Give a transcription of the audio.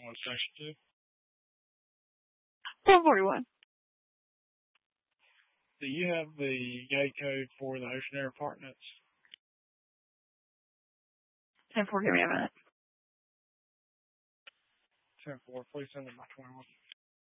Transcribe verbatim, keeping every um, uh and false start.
one, section two. ten forty-one. Do you have the gate code for the Ocean Air Apartments? ten four, give me a minute. ten four, please send it by twenty-one.